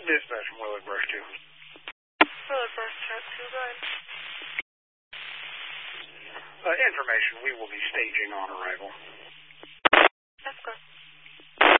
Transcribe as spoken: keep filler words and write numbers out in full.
Dispatch from Willard Brush two. Willard Brush Chat two, go ahead. Uh, information, we will be staging on